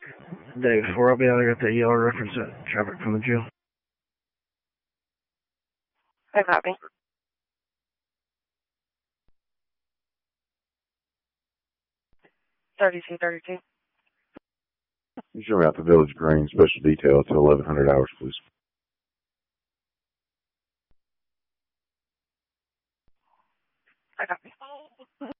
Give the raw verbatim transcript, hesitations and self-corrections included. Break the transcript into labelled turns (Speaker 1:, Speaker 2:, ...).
Speaker 1: Day before I'll be out, I got the E R reference at traffic from the jail.
Speaker 2: I copy. thirty-two thirty-two.
Speaker 3: You show me out to Village Green, special detail to eleven hundred hours, please.
Speaker 2: I copy.